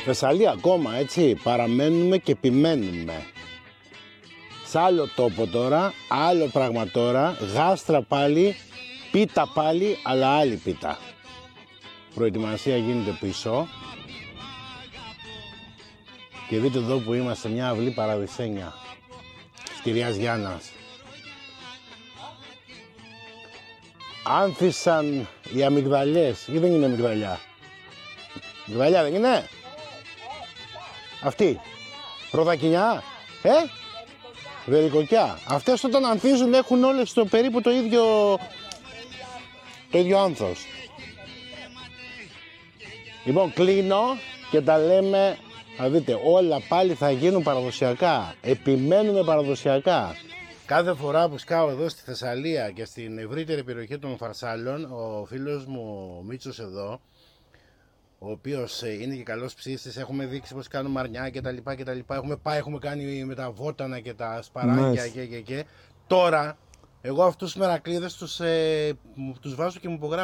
Θεσσαλία ακόμα, έτσι, παραμένουμε και επιμένουμε. Σ' άλλο τόπο τώρα, άλλο πράγμα τώρα, γάστρα πάλι, πίτα πάλι, αλλά άλλη πίτα. Προετοιμασία γίνεται πίσω. Και δείτε εδώ που είμαστε, μια αυλή Παραδεισένια της κυρίας Γιάννας. Άνθησαν οι αμυγδαλιές, ή δεν είναι αμυγδαλιά? Αμυγδαλιά δεν είναι? Αυτή, ροδακινιά, βερικοκιά. Αυτές όταν ανθίζουν έχουν όλες το περίπου το ίδιο άνθος. Λοιπόν, κλείνω και τα λέμε, θα δείτε, όλα πάλι θα γίνουν παραδοσιακά. Επιμένουμε παραδοσιακά. Κάθε φορά που σκάω εδώ στη Θεσσαλία και στην ευρύτερη περιοχή των Φαρσάλων, ο φίλος μου ο Μίτσος εδώ, ο οποίος είναι και καλός ψήστης, έχουμε δείξει πως κάνουμε αρνιά και τα λοιπά και τα λοιπά. Έχουμε κάνει με τα βότανα και τα σπαράγγια και. Τώρα, εγώ αυτούς τους μερακλείδες τους βάζω και μου υπογράφω.